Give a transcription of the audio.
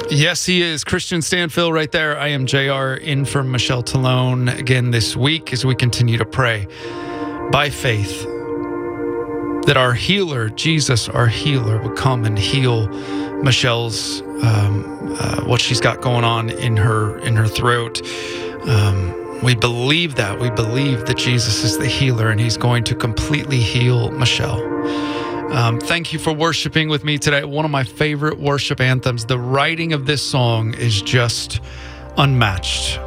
Yes, he is. Christian Stanfill right there. I am JR in for Michelle Talone again this week as we continue to pray by faith that our healer, Jesus, our healer, would come and heal Michelle's what she's got going on in her throat. We believe that. We believe that Jesus is the healer and he's going to completely heal Michelle. Thank you for worshiping with me today. One of my favorite worship anthems. The writing of this song is just unmatched.